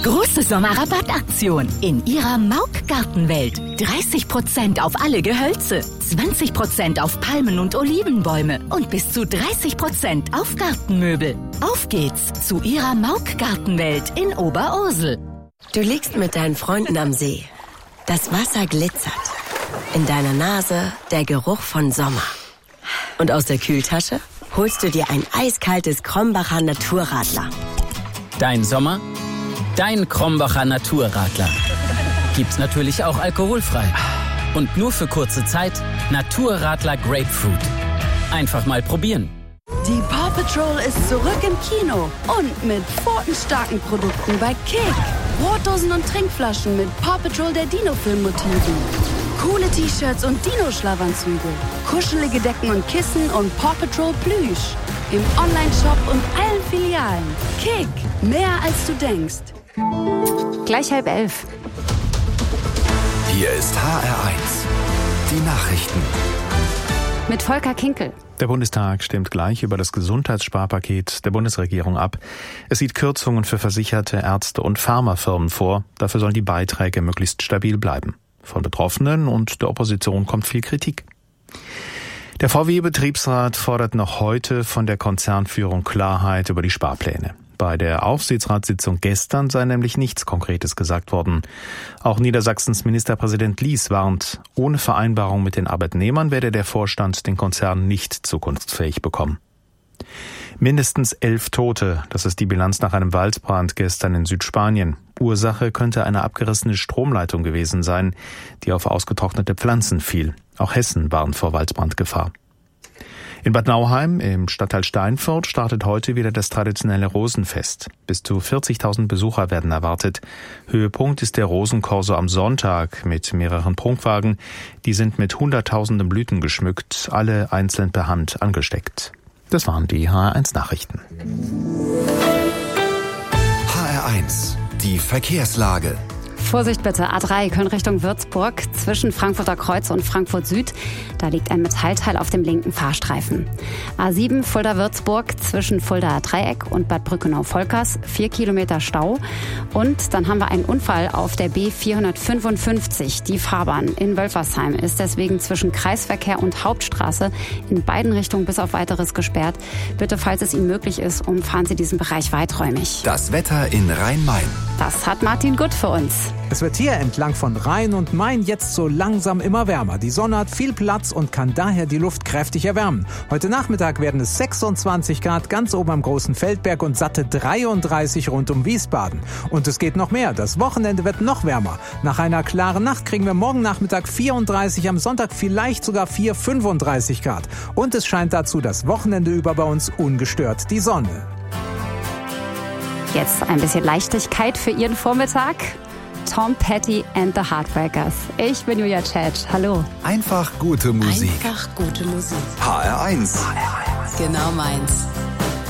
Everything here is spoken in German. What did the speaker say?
Große Sommerrabattaktion in Ihrer Mauk Gartenwelt. 30% auf alle Gehölze, 20% auf Palmen und Olivenbäume und bis zu 30% auf Gartenmöbel. Auf geht's zu Ihrer Mauk Gartenwelt in Oberursel. Du liegst mit deinen Freunden am See. Das Wasser glitzert. In deiner Nase der Geruch von Sommer. Und aus der Kühltasche holst du dir ein eiskaltes Krombacher Naturradler. Dein Sommer? Dein Krombacher Naturradler. Gibt's natürlich auch alkoholfrei. Und nur für kurze Zeit Naturradler Grapefruit. Einfach mal probieren. Die Paw Patrol ist zurück im Kino und mit pfotenstarken Produkten bei Kick. Brotdosen und Trinkflaschen mit Paw Patrol der Dino-Film-Motiven. Coole T-Shirts und Dino-Schlafanzüge. Kuschelige Decken und Kissen und Paw Patrol Plüsch. Im Online-Shop und allen Filialen. Kick, mehr als du denkst. Gleich 10:30. Hier ist HR1. Die Nachrichten. Mit Volker Kinkel. Der Bundestag stimmt gleich über das Gesundheitssparpaket der Bundesregierung ab. Es sieht Kürzungen für Versicherte, Ärzte und Pharmafirmen vor. Dafür sollen die Beiträge möglichst stabil bleiben. Von Betroffenen und der Opposition kommt viel Kritik. Der VW-Betriebsrat fordert noch heute von der Konzernführung Klarheit über die Sparpläne. Bei der Aufsichtsratssitzung gestern sei nämlich nichts Konkretes gesagt worden. Auch Niedersachsens Ministerpräsident Lies warnt, ohne Vereinbarung mit den Arbeitnehmern werde der Vorstand den Konzern nicht zukunftsfähig bekommen. Mindestens 11 Tote, das ist die Bilanz nach einem Waldbrand gestern in Südspanien. Ursache könnte eine abgerissene Stromleitung gewesen sein, die auf ausgetrocknete Pflanzen fiel. Auch Hessen warnt vor Waldbrandgefahr. In Bad Nauheim im Stadtteil Steinfurt startet heute wieder das traditionelle Rosenfest. Bis zu 40.000 Besucher werden erwartet. Höhepunkt ist der Rosenkorso am Sonntag mit mehreren Prunkwagen. Die sind mit hunderttausenden Blüten geschmückt, alle einzeln per Hand angesteckt. Das waren die HR1 Nachrichten. HR1, die Verkehrslage. Vorsicht bitte, A3 Köln Richtung Würzburg, zwischen Frankfurter Kreuz und Frankfurt Süd. Da liegt ein Metallteil auf dem linken Fahrstreifen. A7 Fulda-Würzburg, zwischen Fuldaer Dreieck und Bad Brückenau-Volkers, 4 Kilometer Stau. Und dann haben wir einen Unfall auf der B455. Die Fahrbahn in Wölfersheim ist deswegen zwischen Kreisverkehr und Hauptstraße in beiden Richtungen bis auf Weiteres gesperrt. Bitte, falls es Ihnen möglich ist, umfahren Sie diesen Bereich weiträumig. Das Wetter in Rhein-Main. Das hat Martin Gutt für uns. Es wird hier entlang von Rhein und Main jetzt so langsam immer wärmer. Die Sonne hat viel Platz und kann daher die Luft kräftig erwärmen. Heute Nachmittag werden es 26 Grad ganz oben am Großen Feldberg und satte 33 rund um Wiesbaden. Und es geht noch mehr. Das Wochenende wird noch wärmer. Nach einer klaren Nacht kriegen wir morgen Nachmittag 34, am Sonntag vielleicht sogar 35 Grad. Und es scheint dazu das Wochenende über bei uns ungestört die Sonne. Jetzt ein bisschen Leichtigkeit für Ihren Vormittag. Tom Petty and the Heartbreakers. Ich bin Julia Tschetsch. Hallo. Einfach gute Musik. Einfach gute Musik. HR1. Genau meins.